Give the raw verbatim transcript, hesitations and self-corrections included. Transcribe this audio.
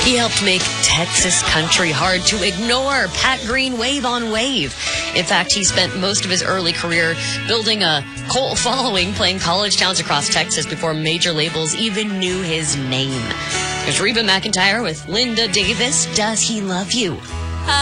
He helped make Texas country hard to ignore. Pat Green, Wave on Wave. In fact, he spent most of his early career building a cult following, playing college towns across Texas before major labels even knew his name. There's Reba McEntire with Linda Davis, Does He Love You?